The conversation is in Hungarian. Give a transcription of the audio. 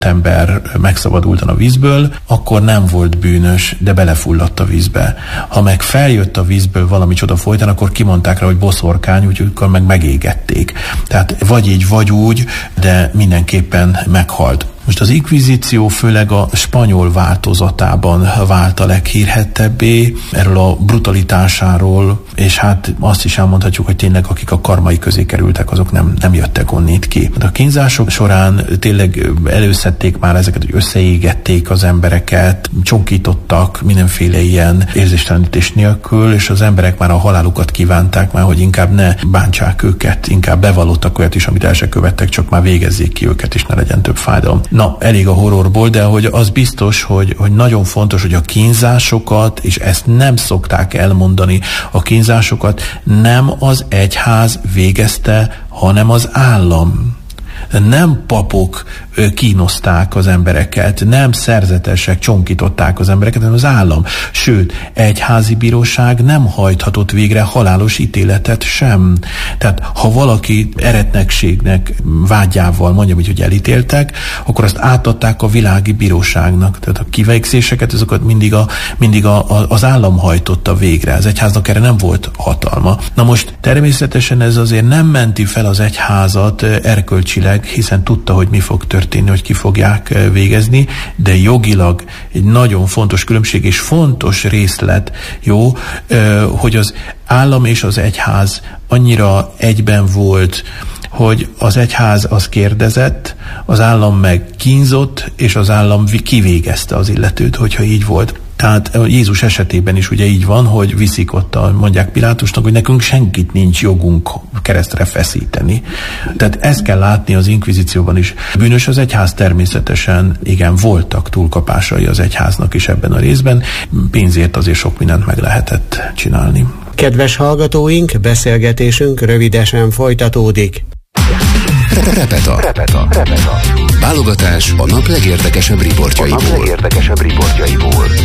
ember megszabadultan a vízből, akkor nem volt bűnös, de belefulladt a vízbe. Ha meg feljött a vízből valami csoda folytán, akkor kimondták rá, hogy boszorkány, úgyhogy akkor meg megégették. Tehát vagy így, vagy úgy, de mindenképpen meghalt. Most az inkvizíció főleg a spanyol változatában vált a leghírhettebbé, erről a brutalitásáról, és hát azt is elmondhatjuk, hogy tényleg akik a karmai közé kerültek, azok nem jöttek onnét ki. A kínzások során tényleg előszedték már ezeket, hogy összeégették az embereket, csonkítottak mindenféle ilyen érzéstelenítés nélkül, és az emberek már a halálukat kívánták, már hogy inkább ne bántsák őket, inkább bevallottak olyat is, amit el se követtek, csak már végezzék ki őket, és ne legyen több fájdalom. Na, elég a horrorból, de hogy az biztos, hogy nagyon fontos, hogy a kínzásokat, és ezt nem szokták elmondani, a kínzásokat nem az egyház végezte, hanem az állam. Nem papok kínozták az embereket, nem szerzetesek csonkították az embereket, hanem az állam. Sőt, egyházi bíróság nem hajthatott végre halálos ítéletet sem. Tehát, ha valaki eretnekségnek vágyával mondja, hogy elítéltek, akkor azt átadták a világi bíróságnak. Tehát a kivégzéseket, azokat mindig az állam hajtotta végre. Az egyháznak erre nem volt hatalma. Na most természetesen ez azért nem menti fel az egyházat erkölcsileg, hiszen tudta, hogy mi fog történni, hogy ki fogják végezni, de jogilag egy nagyon fontos különbség és fontos részlet, hogy az állam és az egyház annyira egyben volt, hogy az egyház az kérdezett, az állam meg kínzott, és az állam kivégezte az illetőt, hogyha így volt. Tehát Jézus esetében is ugye így van, hogy viszik ott, mondják Pilátusnak, hogy nekünk senkit nincs jogunk keresztre feszíteni. Tehát ezt kell látni az inkvizícióban is. Bűnös az egyház természetesen, igen, voltak túlkapásai az egyháznak is ebben a részben. Pénzért azért sok mindent meg lehetett csinálni. Kedves hallgatóink, beszélgetésünk rövidesen folytatódik. Repeta. Válogatás a nap legérdekesebb riportjaiból.